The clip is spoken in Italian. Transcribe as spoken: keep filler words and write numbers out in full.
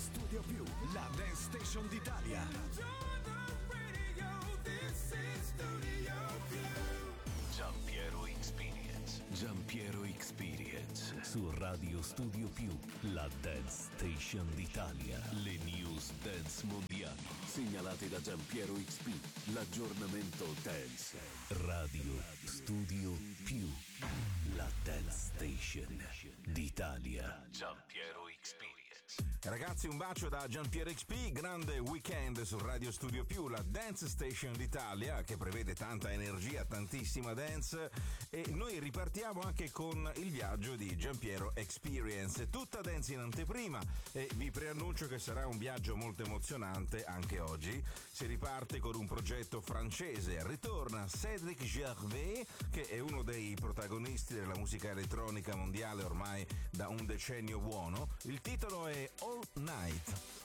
Studio Più, la Dance Station d'Italia. Giampiero Experience. Giampiero Experience su Radio Studio Più, la Dance Station d'Italia. Le news dance mondiali segnalate da Giampiero X P. L'aggiornamento dance. Radio Studio Più, la Dance Station d'Italia. Giampiero Experience. Ragazzi, un bacio da Giampiero X P, grande weekend su Radio Studio Più, la Dance Station d'Italia, che prevede tanta energia, tantissima dance, e noi ripartiamo anche con il viaggio di Giampiero Experience, tutta dance in anteprima, e vi preannuncio che sarà un viaggio molto emozionante anche oggi. Si riparte con un progetto francese, ritorna Cédric Gervais, che è uno dei protagonisti della musica elettronica mondiale ormai da un decennio buono. Il titolo è All Night.